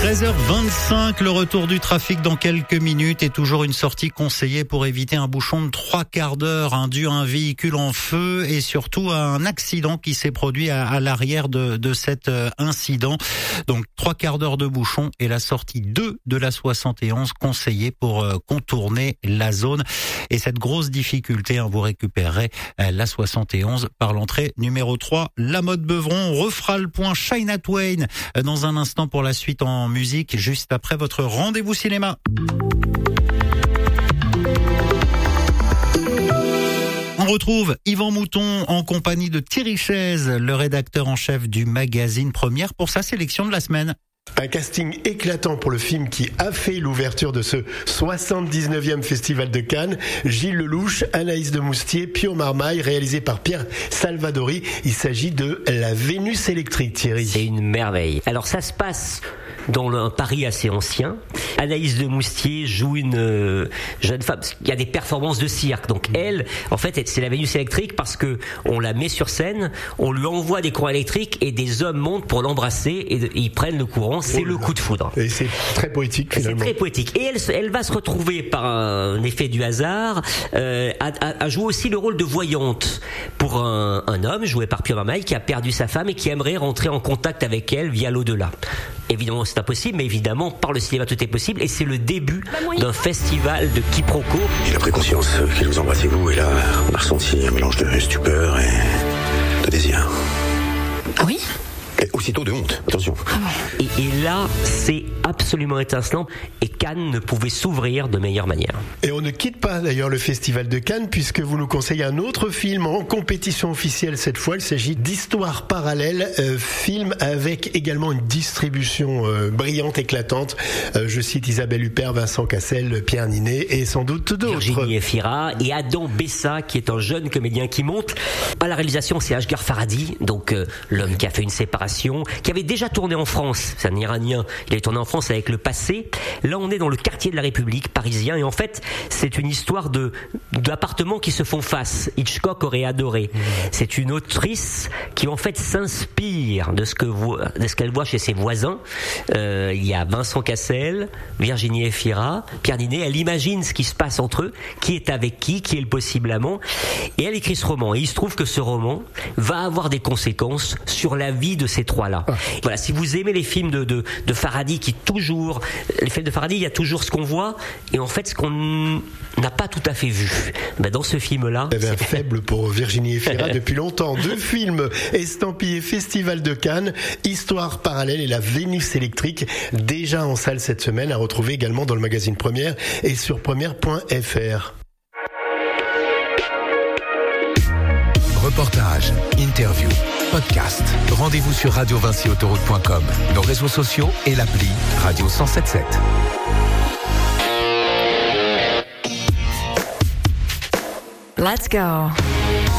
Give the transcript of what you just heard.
13h25, le retour du trafic dans quelques minutes et toujours une sortie conseillée pour éviter un bouchon de 3/4 d'heure dû à un véhicule en feu et surtout à un accident qui s'est produit à l'arrière de cet incident. Donc 3/4 d'heure de bouchon et la sortie 2 de la 71 conseillée pour contourner la zone. Et cette grosse difficulté, vous récupérerez la 71 par l'entrée numéro 3, La Motte-Beuvron. On refera le point Shania Twain dans un instant pour la suite en musique, juste après votre rendez-vous cinéma. On retrouve Yvan Mouton en compagnie de Thierry Chaise, le rédacteur en chef du magazine Première, pour sa sélection de la semaine. Un casting éclatant pour le film qui a fait l'ouverture de ce 79e Festival de Cannes. Gilles Lelouch, Anaïs de Moustier, Pio Marmaille, réalisé par Pierre Salvadori. Il s'agit de La Vénus électrique, Thierry. C'est une merveille. Alors ça se passe dans un Paris assez ancien. Anaïs de Moustier joue une jeune femme. Il y a des performances de cirque. Donc elle, en fait, c'est la Vénus électrique parce que on la met sur scène, on lui envoie des courants électriques et des hommes montent pour l'embrasser et ils prennent le courant. C'est le coup de foudre. Et c'est très poétique finalement. C'est très poétique. Et elle va se retrouver par un effet du hasard à jouer aussi le rôle de voyante pour un homme joué par Pio Marmaille qui a perdu sa femme et qui aimerait rentrer en contact avec elle via l'au-delà. Évidemment, c'est impossible, mais évidemment, par le cinéma, tout est possible. Et c'est le début d'un festival de quiproquos. Il a pris conscience qu'il vous embrassait vous, et là, on a ressenti un mélange de stupeur et de désir. Ah oui ? Et aussitôt de honte, attention. Et là, c'est absolument étincelant. Et Cannes ne pouvait s'ouvrir de meilleure manière. Et on ne quitte pas d'ailleurs le Festival de Cannes, puisque vous nous conseillez un autre film en compétition officielle cette fois. Il s'agit d'Histoire parallèle, film avec également une distribution brillante, éclatante. Je cite Isabelle Huppert, Vincent Cassel, Pierre Ninet et sans doute d'autres. Virginie Efira et Adam Bessa, qui est un jeune comédien qui monte. À la réalisation, c'est Asghar Farhadi, donc l'homme qui a fait Une séparation, qui avait déjà tourné en France. C'est un Iranien. Il avait tourné en France avec Le Passé. Là, on est dans le quartier de la République parisien. Et en fait, c'est une histoire d'appartements qui se font face. Hitchcock aurait adoré. C'est une autrice qui, en fait, s'inspire de ce qu'elle voit chez ses voisins. Il y a Vincent Cassel, Virginie Efira, Pierre Ninet. Elle imagine ce qui se passe entre eux, qui est avec qui est le possible amant. Et elle écrit ce roman. Et il se trouve que ce roman va avoir des conséquences sur la vie de ces trois-là. Voilà, si vous aimez les films de Farhadi, les films de Farhadi, il y a toujours ce qu'on voit et en fait ce qu'on n'a pas tout à fait vu. Dans ce film-là, il y avait un faible pour Virginie Efira depuis longtemps. 2 films estampillés Festival de Cannes, Histoire parallèle et La Vénus électrique, déjà en salle cette semaine, à retrouver également dans le magazine Première et sur première.fr. Reportages, interviews, podcasts. Rendez-vous sur radiovincyautoroute.com, nos réseaux sociaux et l'appli Radio 107.7. Let's go.